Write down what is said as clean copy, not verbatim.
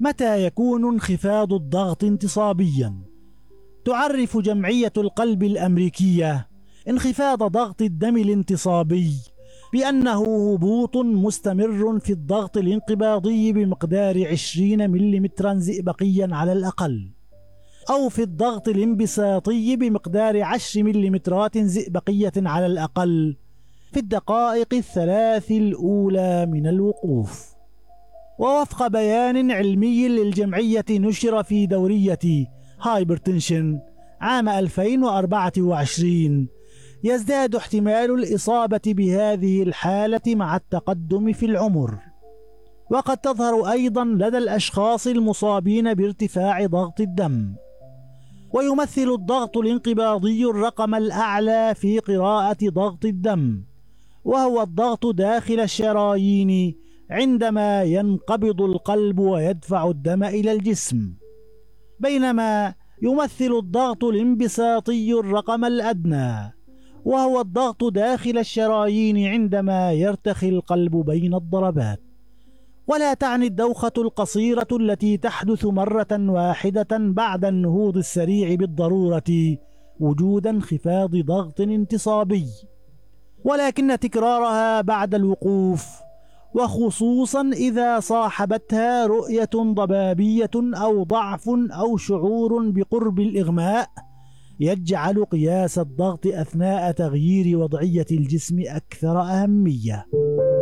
متى يكون انخفاض الضغط انتصابيا؟ تعرف جمعية القلب الأمريكية انخفاض ضغط الدم الانتصابي بأنه هبوط مستمر في الضغط الانقباضي بمقدار 20 ملم زئبقيا على الأقل، أو في الضغط الانبساطي بمقدار 10 ملم زئبقية على الأقل في الدقائق الثلاث الأولى من الوقوف. ووفق بيان علمي للجمعية نشر في دورية هايبرتنشن عام 2024، يزداد احتمال الإصابة بهذه الحالة مع التقدم في العمر، وقد تظهر أيضا لدى الأشخاص المصابين بارتفاع ضغط الدم. ويمثل الضغط الانقباضي الرقم الأعلى في قراءة ضغط الدم، وهو الضغط داخل الشرايين عندما ينقبض القلب ويدفع الدم إلى الجسم، بينما يمثل الضغط الانبساطي الرقم الأدنى، وهو الضغط داخل الشرايين عندما يرتخي القلب بين الضربات. ولا تعني الدوخة القصيرة التي تحدث مرة واحدة بعد النهوض السريع بالضرورة وجود انخفاض ضغط انتصابي، ولكن تكرارها بعد الوقوف، وخصوصا إذا صاحبتها رؤية ضبابية أو ضعف أو شعور بقرب الإغماء، يجعل قياس الضغط أثناء تغيير وضعية الجسم أكثر أهمية.